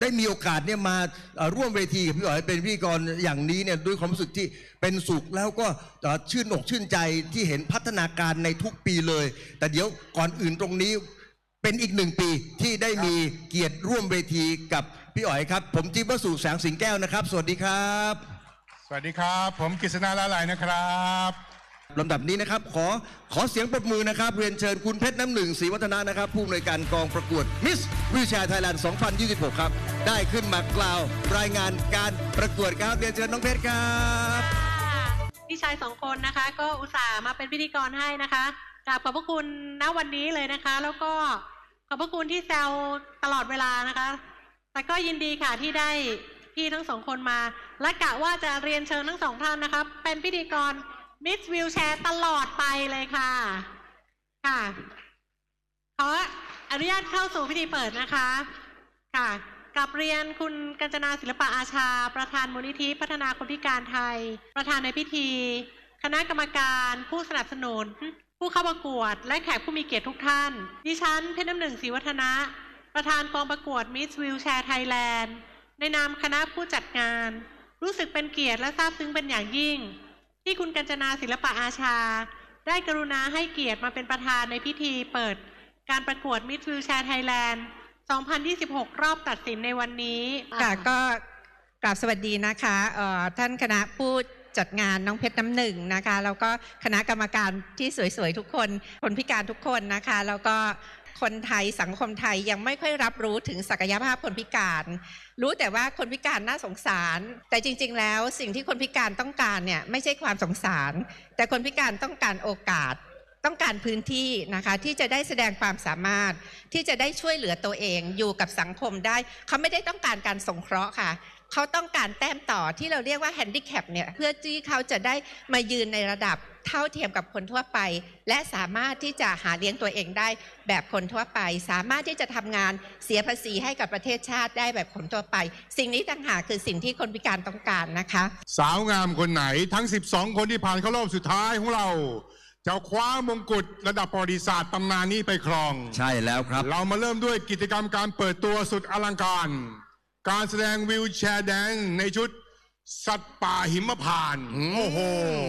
ได้มีโอกาสเนี่ยมาร่วมเวทีกับพี่อ๋อยเป็นพิธีกรอย่างนี้เนี่ยด้วยความรู้สึกที่เป็นสุขแล้วก็ชื่นอกชื่นใจที่เห็นพัฒนาการในทุกปีเลยแต่เดี๋ยวก่อนอื่นตรงนี้เป็นอีก1 ปีที่ได้มีเกียรติร่วมเวทีกับพี่อ๋อยครับผมจิ๊บวสุแสงสิงแก้วนะครับสวัสดีครับสวัสดีครับผมกฤษณาละลายนะครับลำดับนี้นะครับขอเสียงปรบมือนะครับเรียนเชิญคุณเพชรน้ำหนึ่งศรีวัฒนะนะครับผู้อำนวยการกองประกวด Miss Wheelchair Thailand 2026 ครับได้ขึ้นมากล่าวรายงานการประกวดครับเรียนเชิญน้องเพชรครับพี่ชาย2 คนนะคะก็อุตส่าห์มาเป็นพิธีกรให้นะคะกราบขอบพระคุณณวันนี้เลยนะคะแล้วก็ขอบพระคุณที่แซวตลอดเวลานะคะแต่ก็ยินดีค่ะที่ได้พี่ทั้ง2 คนมาและกะว่าจะเรียนเชิญทั้ง2 ท่านนะคะเป็นพิธีกรMiss Wheelchair ตลอดไปเลยค่ะขออนุญาตเข้าสู่พิธีเปิดนะคะค่ะกลับเรียนคุณกัญจนาศิลปะอาชาประธานมูลนิธิพัฒนาคนพิการไทยประธานในพิธีคณะกรรมการผู้สนับสนุนผู้เข้าประกวดและแขกผู้มีเกียรติทุกท่านดิฉันเพชรน้ำหนึ่งศรีวัฒนะประธานกองประกวด Miss Wheelchair Thailand ในนามคณะผู้จัดงานรู้สึกเป็นเกียรติและซาบซึ้งเป็นอย่างยิ่งที่คุณกัญจนาศิลปะอาชาได้กรุณาให้เกียรติมาเป็นประธานในพิธีเปิดการประกวด Miss Wheelchair Thailand 2026 รอบตัดสินในวันนี้ค่ะก็กราบสวัสดีนะคะท่านคณะผู้จัดงานน้องเพชรน้ำหนึ่งนะคะแล้วก็คณะกรรมการที่สวยๆทุกคนคนพิการทุกคนนะคะแล้วก็คนไทยสังคมไทยยังไม่ค่อยรับรู้ถึงศักยภาพคนพิการรู้แต่ว่าคนพิการน่าสงสารแต่จริงๆแล้วสิ่งที่คนพิการต้องการเนี่ยไม่ใช่ความสงสารแต่คนพิการต้องการโอกาสต้องการพื้นที่นะคะที่จะได้แสดงความสามารถที่จะได้ช่วยเหลือตัวเองอยู่กับสังคมได้เขาไม่ได้ต้องการการสงเคราะห์ค่ะเขาต้องการแต้มต่อที่เราเรียกว่าแฮนดิแคปเนี่ยเพื่อที่เขาจะได้มายืนในระดับเท่าเทียมกับคนทั่วไปและสามารถที่จะหาเลี้ยงตัวเองได้แบบคนทั่วไปสามารถที่จะทำงานเสียภาษีให้กับประเทศชาติได้แบบคนทั่วไปสิ่งนี้ต่างหากคือสิ่งที่คนพิการต้องการนะคะสาวงามคนไหนทั้ง12 คนที่ผ่านเข้ารอบสุดท้ายของเราจะคว้ามงกุฎระดับประวัติศาสตร์ตำนานนี้ไปครองใช่แล้วครับเรามาเริ่มด้วยกิจกรรมการเปิดตัวสุดอลังการการแสดงวิวแชร์แดงในชุดสัตว์ป่าหิมพานต์โอ้โห